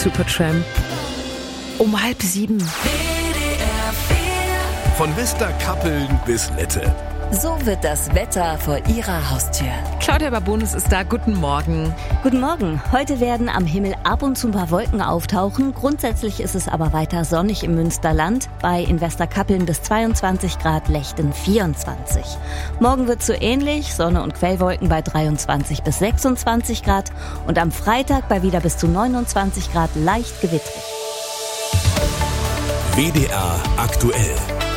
Supertramp. Um 6:30. Von Vista Kappeln bis Lette. So wird das Wetter vor Ihrer Haustür. Claudia Babonis ist da. Guten Morgen. Guten Morgen. Heute werden am Himmel ab und zu ein paar Wolken auftauchen. Grundsätzlich ist es aber weiter sonnig im Münsterland. Bei Westerkappeln bis 22 Grad, Lechten 24. Morgen wird so ähnlich. Sonne und Quellwolken bei 23 bis 26 Grad. Und am Freitag bei wieder bis zu 29 Grad leicht gewittrig. WDR aktuell.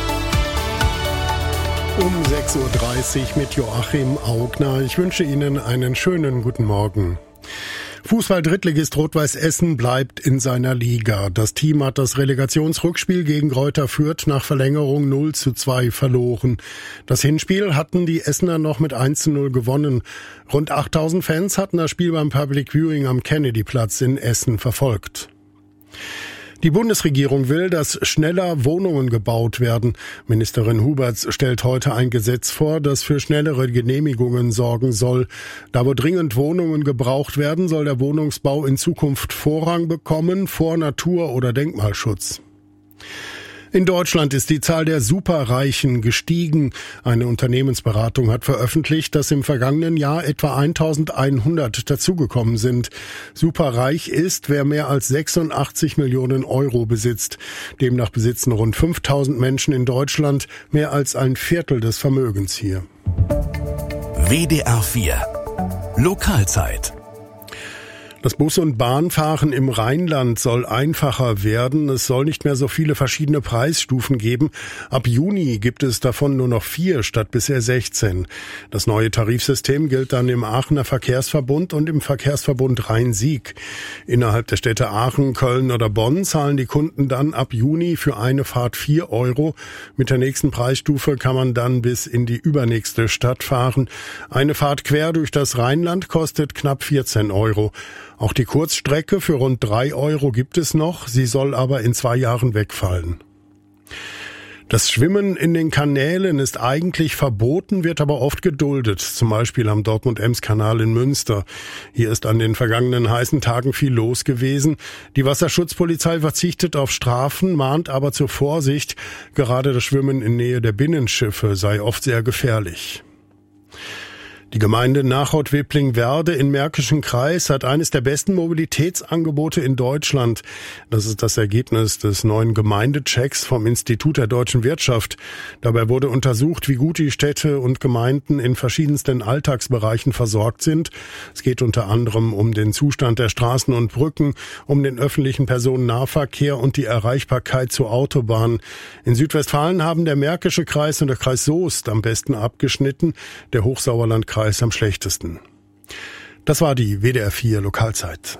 Um 6.30 Uhr mit Joachim Augner. Ich wünsche Ihnen einen schönen guten Morgen. Fußball-Drittligist Rot-Weiß Essen bleibt in seiner Liga. Das Team hat das Relegationsrückspiel gegen Greuther Fürth nach Verlängerung 0:2 verloren. Das Hinspiel hatten die Essener noch mit 1:0 gewonnen. Rund 8.000 Fans hatten das Spiel beim Public Viewing am Kennedy-Platz in Essen verfolgt. Die Bundesregierung will, dass schneller Wohnungen gebaut werden. Ministerin Huberts stellt heute ein Gesetz vor, das für schnellere Genehmigungen sorgen soll. Da wo dringend Wohnungen gebraucht werden, soll der Wohnungsbau in Zukunft Vorrang bekommen vor Natur- oder Denkmalschutz. In Deutschland ist die Zahl der Superreichen gestiegen. Eine Unternehmensberatung hat veröffentlicht, dass im vergangenen Jahr etwa 1.100 dazugekommen sind. Superreich ist, wer mehr als 86 Millionen Euro besitzt. Demnach besitzen rund 5.000 Menschen in Deutschland mehr als ein Viertel des Vermögens hier. WDR 4 Lokalzeit. Das Bus- und Bahnfahren im Rheinland soll einfacher werden. Es soll nicht mehr so viele verschiedene Preisstufen geben. Ab Juni gibt es davon nur noch 4 statt bisher 16. Das neue Tarifsystem gilt dann im Aachener Verkehrsverbund und im Verkehrsverbund Rhein-Sieg. Innerhalb der Städte Aachen, Köln oder Bonn zahlen die Kunden dann ab Juni für eine Fahrt 4 Euro. Mit der nächsten Preisstufe kann man dann bis in die übernächste Stadt fahren. Eine Fahrt quer durch das Rheinland kostet knapp 14 Euro. Auch die Kurzstrecke für rund 3 Euro gibt es noch, sie soll aber in 2 Jahren wegfallen. Das Schwimmen in den Kanälen ist eigentlich verboten, wird aber oft geduldet, zum Beispiel am Dortmund-Ems-Kanal in Münster. Hier ist an den vergangenen heißen Tagen viel los gewesen. Die Wasserschutzpolizei verzichtet auf Strafen, mahnt aber zur Vorsicht. Gerade das Schwimmen in Nähe der Binnenschiffe sei oft sehr gefährlich. Die Gemeinde Nachod-Wippling-Werde im Märkischen Kreis hat eines der besten Mobilitätsangebote in Deutschland. Das ist das Ergebnis des neuen Gemeindechecks vom Institut der deutschen Wirtschaft. Dabei wurde untersucht, wie gut die Städte und Gemeinden in verschiedensten Alltagsbereichen versorgt sind. Es geht unter anderem um den Zustand der Straßen und Brücken, um den öffentlichen Personennahverkehr und die Erreichbarkeit zur Autobahn. In Südwestfalen haben der Märkische Kreis und der Kreis Soest am besten abgeschnitten, der Hochsauerlandkreis am schlechtesten. Das war die WDR 4 Lokalzeit.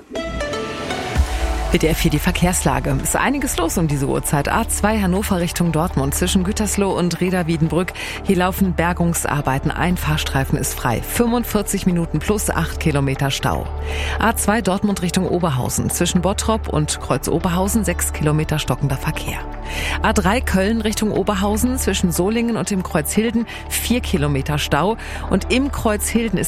WDR 4 die Verkehrslage. Ist einiges los um diese Uhrzeit. A2 Hannover Richtung Dortmund zwischen Gütersloh und Reda-Wiedenbrück. Hier laufen Bergungsarbeiten. Ein Fahrstreifen ist frei. 45 Minuten plus 8 Kilometer Stau. A2 Dortmund Richtung Oberhausen zwischen Bottrop und Kreuz Oberhausen 6 Kilometer stockender Verkehr. A3 Köln Richtung Oberhausen zwischen Solingen und dem Kreuz Hilden 4 Kilometer Stau. Und im Kreuz Hilden ist